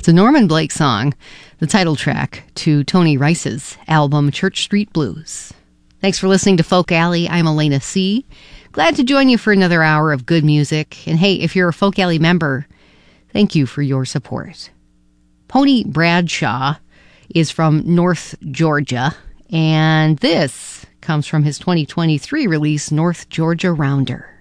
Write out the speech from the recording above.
It's a Norman Blake song, the title track to Tony Rice's album Church Street Blues. Thanks for listening to Folk Alley. I'm Elena C. Glad to join you for another hour of good music. And hey, if you're a Folk Alley member, thank you for your support. Pony Bradshaw is from North Georgia, and this comes from his 2023 release, North Georgia Rounder.